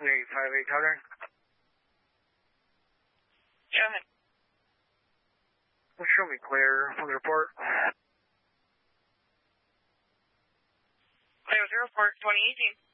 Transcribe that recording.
858 Calgary. Go ahead. Well, show me clear for the report. Clear with the report, 2018.